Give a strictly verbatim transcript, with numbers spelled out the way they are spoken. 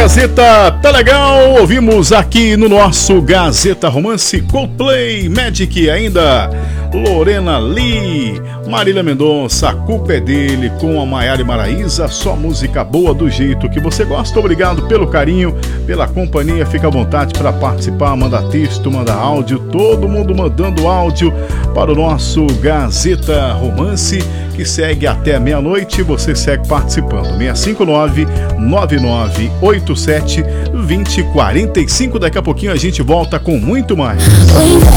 Gazeta tá legal, ouvimos aqui no nosso Gazeta Romance Coldplay, Magic, ainda Lorena Lee, Marília Mendonça, A Culpa é Dele, com a Maiara e Maraísa, só música boa do jeito que você gosta. Obrigado pelo carinho, pela companhia, fica à vontade para participar, manda texto, manda áudio, todo mundo mandando áudio para o nosso Gazeta Romance, que segue até meia-noite. Você segue participando, seis cinco nove, nove nove oito sete, dois zero quatro cinco. Daqui a pouquinho a gente volta com muito mais.